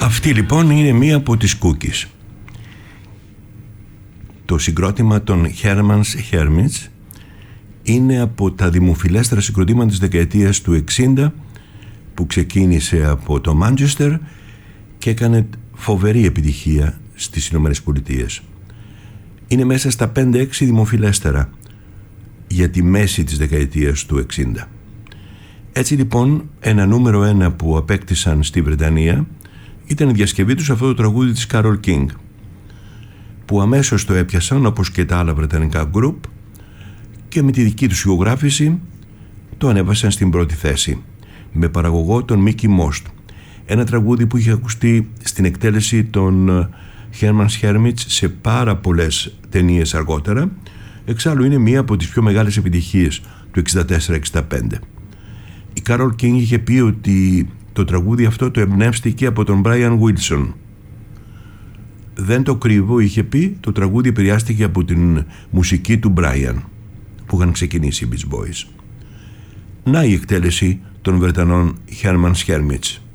Αυτή λοιπόν είναι μία από τις Cookies. Το συγκρότημα των Herman's Hermits είναι από τα δημοφιλέστερα συγκροτήματα της δεκαετίας του 60, που ξεκίνησε από το Manchester και έκανε φοβερή επιτυχία στις Ηνωμένες Πολιτείες. Είναι μέσα στα 5-6 δημοφιλέστερα για τη μέση της δεκαετίας του 60. Έτσι λοιπόν, ένα νούμερο 1 που απέκτησαν στη Βρετανία ήταν η διασκευή τους αυτό το τραγούδι της Carole King, που αμέσως το έπιασαν όπως και τα άλλα βρετανικά group και με τη δική τους ηχογράφηση το ανέβασαν στην πρώτη θέση, με παραγωγό τον Mickey Most, ένα τραγούδι που είχε ακουστεί στην εκτέλεση των Herman's Hermits σε πάρα πολλές ταινίες αργότερα. Εξάλλου είναι μία από τις πιο μεγάλες επιτυχίες του 64-65. Η Carole King είχε πει ότι το τραγούδι αυτό το εμπνεύστηκε από τον Brian Wilson. Δεν το κρύβω, είχε πει, το τραγούδι επηρεάστηκε από την μουσική του Brian που είχαν ξεκινήσει οι Beach Boys. Να η εκτέλεση των Βρετανών Herman's Hermits.